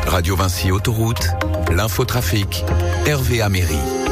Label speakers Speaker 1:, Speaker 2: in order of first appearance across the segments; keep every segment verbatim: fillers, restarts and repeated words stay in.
Speaker 1: Radio Vinci Autoroute, l'infotrafic, Hervé Améry.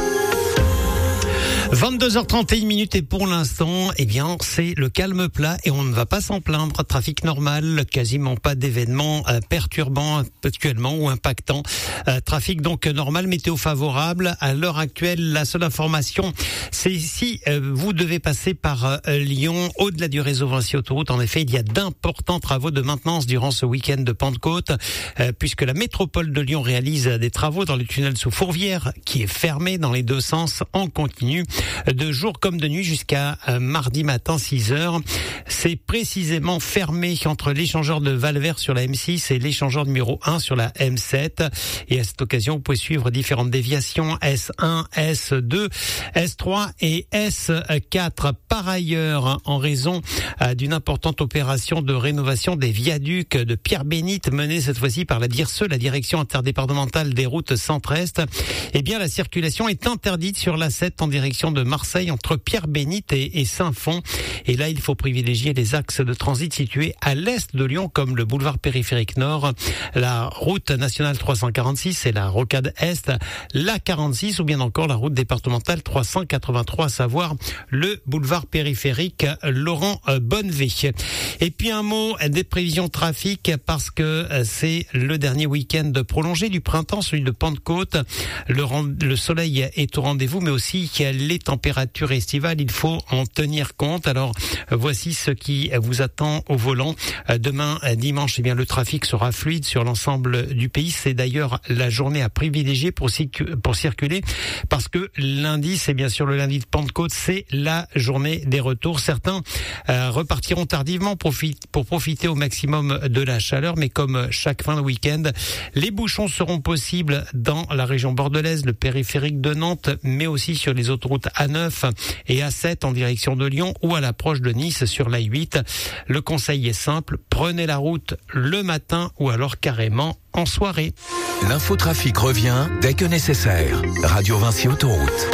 Speaker 2: vingt-deux heures trente et une minutes et pour l'instant, eh bien, c'est le calme plat et on ne va pas s'en plaindre. Trafic normal, quasiment pas d'événements euh, perturbants actuellement ou impactants. Euh, trafic donc normal, météo favorable. À l'heure actuelle, la seule information, c'est si euh, vous devez passer par euh, Lyon, au-delà du réseau Vinci Autoroute. En effet, il y a d'importants travaux de maintenance durant ce week-end de Pentecôte, euh, puisque la métropole de Lyon réalise des travaux dans le tunnel sous Fourvière, qui est fermé dans les deux sens en continu, de jour comme de nuit jusqu'à euh, mardi matin six heures. C'est précisément fermé entre l'échangeur de Valvert sur la M six et l'échangeur numéro un sur la M sept. Et à cette occasion, vous pouvez suivre différentes déviations S un, S deux, S trois et S quatre. Par ailleurs, en raison euh, d'une importante opération de rénovation des viaducs de Pierre-Bénite menée cette fois-ci par la D I R S E, la Direction interdépartementale des routes centre-est, eh bien la circulation est interdite sur l'A sept en direction de Marseille entre Pierre-Bénite et, et Saint-Fond. Et là, il faut privilégier les axes de transit situés à l'est de Lyon, comme le boulevard périphérique nord, la route nationale trois cent quarante-six et la rocade est, la quarante-six ou bien encore la route départementale trois cent quatre-vingt-trois, à savoir le boulevard périphérique Laurent Bonnevé. Et puis un mot des prévisions trafic, parce que c'est le dernier week-end prolongé du printemps, celui de Pentecôte. Le, le soleil est au rendez-vous, mais aussi les températures estivales, il faut en tenir compte. Alors voici ce qui vous attend au volant. Demain dimanche, eh bien le trafic sera fluide sur l'ensemble du pays. C'est d'ailleurs la journée à privilégier pour, pour circuler, parce que lundi, c'est bien sûr le lundi de Pentecôte, c'est la journée des retours. Certains euh, repartiront tardivement pour, pour profiter au maximum de la chaleur, mais comme chaque fin de week-end, les bouchons seront possibles dans la région bordelaise, le périphérique de Nantes, mais aussi sur les autoroutes A neuf et A sept en direction de Lyon ou à l'approche de Nice sur l'A huit. Le conseil est simple, prenez la route le matin ou alors carrément en soirée.
Speaker 1: L'infotrafic revient dès que nécessaire. Radio Vinci Autoroute.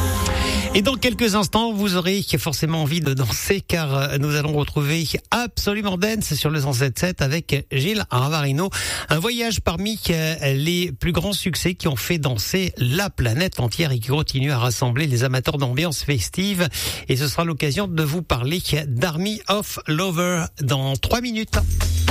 Speaker 2: Et dans quelques instants, vous aurez forcément envie de danser, car nous allons retrouver Absolument Dance sur le cent sept sept avec Gilles Ravarino. Un voyage parmi les plus grands succès qui ont fait danser la planète entière et qui continue à rassembler les amateurs d'ambiance festive. Et ce sera l'occasion de vous parler d'Army of Lovers dans trois minutes.